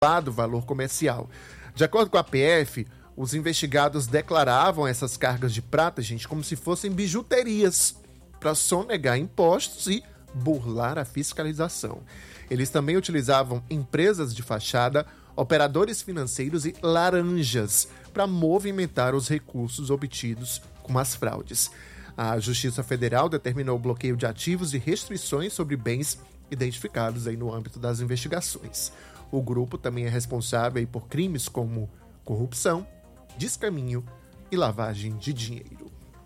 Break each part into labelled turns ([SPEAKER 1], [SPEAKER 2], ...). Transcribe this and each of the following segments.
[SPEAKER 1] elevado valor comercial. De acordo com a PF, os investigados declaravam essas cargas de prata, gente, como se fossem bijuterias, para sonegar impostos e burlar a fiscalização. Eles também utilizavam empresas de fachada, operadores financeiros e laranjas para movimentar os recursos obtidos com as fraudes. A Justiça Federal determinou o bloqueio de ativos e restrições sobre bens identificados aí no âmbito das investigações. O grupo também é responsável aí por crimes como corrupção, descaminho e lavagem de dinheiro.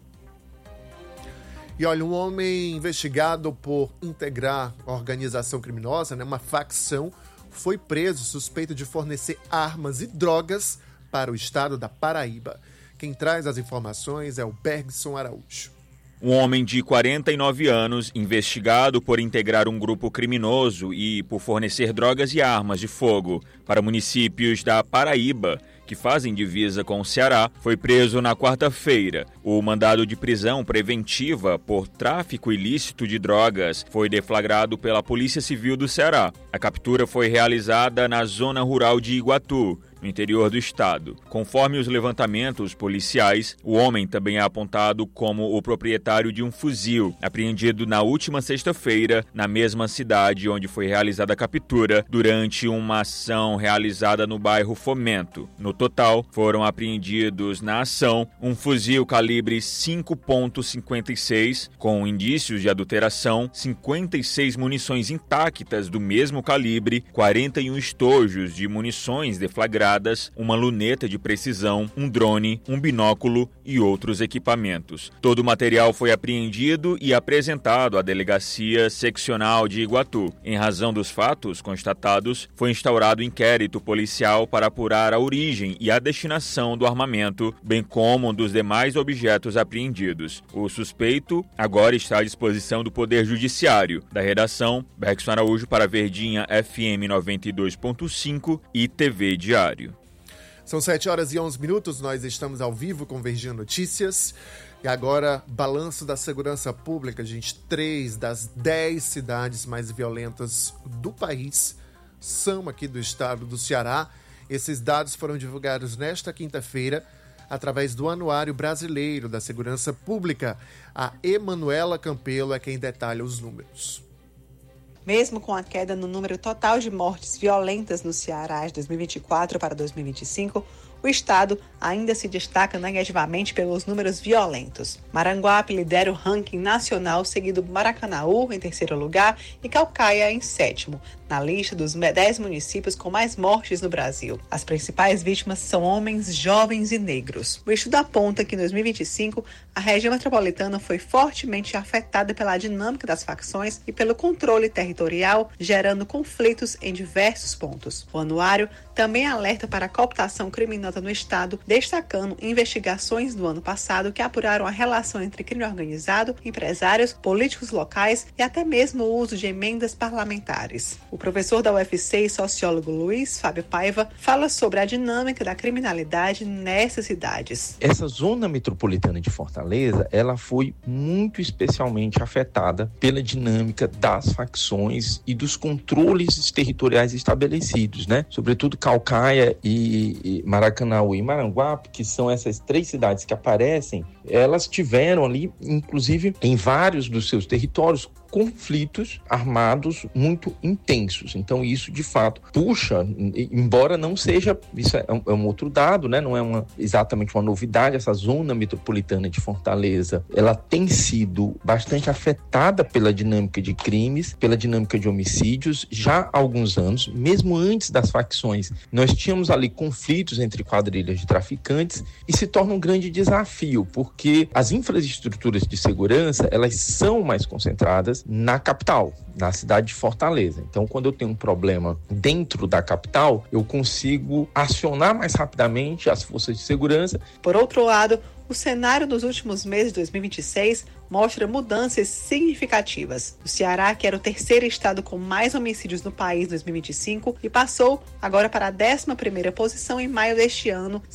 [SPEAKER 1] E olha, um homem investigado por integrar organização criminosa, uma facção, foi preso suspeito de fornecer armas e drogas para o estado da Paraíba. Quem traz as informações é o Bergson Araújo.
[SPEAKER 2] Um homem de 49 anos, investigado por integrar um grupo criminoso e por fornecer drogas e armas de fogo para municípios da Paraíba, que fazem divisa com o Ceará, foi preso na quarta-feira. O mandado de prisão preventiva por tráfico ilícito de drogas foi deflagrado pela Polícia Civil do Ceará. A captura foi realizada na zona rural de Iguatu, no interior do estado. Conforme os levantamentos policiais, o homem também é apontado como o proprietário de um fuzil, apreendido na última sexta-feira, na mesma cidade onde foi realizada a captura, durante uma ação realizada no bairro Fomento. No total, foram apreendidos na ação um fuzil calibre 5.56, com indícios de adulteração, 56 munições intactas do mesmo calibre, 41 estojos de munições deflagradas, uma luneta de precisão, um drone, um binóculo e outros equipamentos. Todo o material foi apreendido e apresentado à Delegacia Seccional de Iguatu. Em razão dos fatos constatados, foi instaurado inquérito policial para apurar a origem e a destinação do armamento, bem como dos demais objetos apreendidos. O suspeito agora está à disposição do Poder Judiciário. Da redação, Bergson Araújo para Verdinha FM 92.5 e TV Diário.
[SPEAKER 1] São 7h11, nós estamos ao vivo com Verdinha Notícias. E agora, balanço da segurança pública, gente. 3 das 10 cidades mais violentas do país são aqui do estado do Ceará. Esses dados foram divulgados nesta quinta-feira através do Anuário Brasileiro da Segurança Pública. A Emanuela Campelo é quem detalha os números.
[SPEAKER 3] Mesmo com a queda no número total de mortes violentas no Ceará de 2024 para 2025, o estado ainda se destaca negativamente pelos números violentos. Maranguape lidera o ranking nacional, seguido por Maracanaú em terceiro lugar e Caucaia em sétimo, na lista dos 10 municípios com mais mortes no Brasil. As principais vítimas são homens, jovens e negros. O estudo aponta que em 2025 a região metropolitana foi fortemente afetada pela dinâmica das facções e pelo controle territorial, gerando conflitos em diversos pontos. O anuário também alerta para a cooptação criminosa no estado, destacando investigações do ano passado que apuraram a relação entre crime organizado, empresários, políticos locais e até mesmo o uso de emendas parlamentares. O professor da UFC e sociólogo Luiz Fábio Paiva fala sobre a dinâmica da criminalidade nessas cidades.
[SPEAKER 4] Essa zona metropolitana de Fortaleza, ela foi muito especialmente afetada pela dinâmica das facções e dos controles territoriais estabelecidos, Sobretudo Caucaia e Maracanaú e Maranguape, que são essas 3 cidades que aparecem, elas tiveram ali, inclusive, em vários dos seus territórios, conflitos armados muito intensos. Então isso de fato puxa, embora não seja, isso é um outro dado, não é exatamente uma novidade, essa zona metropolitana de Fortaleza, ela tem sido bastante afetada pela dinâmica de crimes, pela dinâmica de homicídios, já há alguns anos, mesmo antes das facções, nós tínhamos ali conflitos entre quadrilhas de traficantes e se torna um grande desafio, porque as infraestruturas de segurança, elas são mais concentradas na capital, na cidade de Fortaleza. Então, quando eu tenho um problema dentro da capital, eu consigo acionar mais rapidamente as forças de segurança.
[SPEAKER 3] Por outro lado, o cenário nos últimos meses de 2026 mostra mudanças significativas. O Ceará, que era o terceiro estado com mais homicídios no país em 2025 e passou agora para a 11ª posição em maio deste ano,